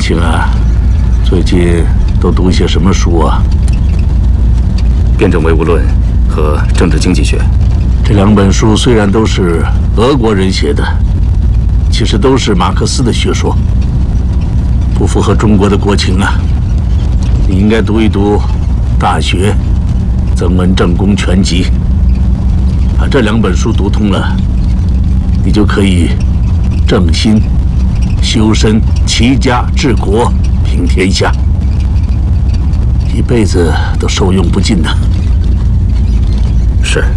青啊，最近都读些什么书啊？ 辩证唯物论和政治经济学。 这2本书虽然都是俄国人写的，其实都是马克思的学说，不符合中国的国情啊。你应该读一读《大学》《曾文正公全集》，把这2本书读通了，你就可以正心、修身、齐家、治国、平天下，一辈子都受用不尽呐。 是。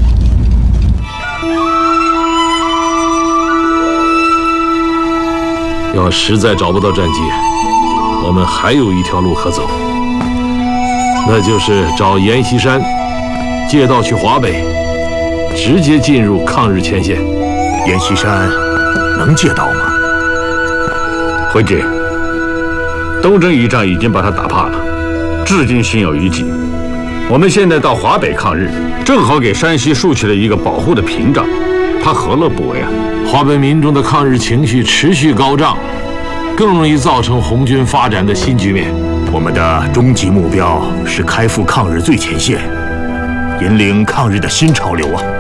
要实在找不到战机，我们还有一条路可走，那就是找阎锡山，借道去华北，直接进入抗日前线。 阎锡山能借道吗？ 回执，东征一仗已经把他打怕了，至今心有余悸。我们现在到华北抗日，正好给山西竖起了一个保护的屏障，他何乐不为啊？ 华北民众的抗日情绪持续高涨，更容易造成红军发展的新局面。 我们的终极目标是开赴抗日最前线，引领抗日的新潮流啊！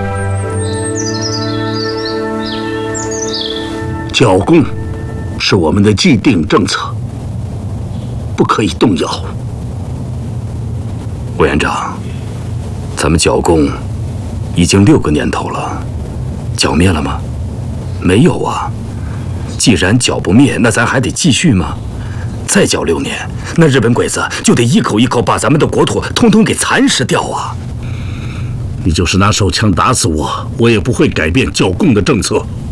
剿共是我们的既定政策，不可以动摇。 委员长，咱们剿共已经6个年头了，剿灭了吗？没有啊。既然剿不灭，那咱还得继续吗？再剿6年，那日本鬼子就得一口一口把咱们的国土通通给蚕食掉啊！ 你就是拿手枪打死我，我也不会改变剿共的政策。